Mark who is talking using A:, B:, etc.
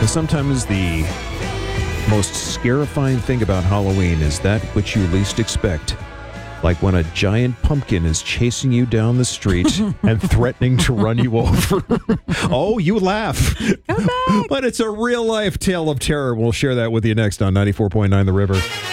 A: Sometimes the most scarifying thing about Halloween is that which you least expect. Like when a giant pumpkin is chasing you down the street and threatening to run you over. Oh, you laugh.
B: Come back.
A: But it's a real-life tale of terror. We'll share that with you next on 94.9 The River.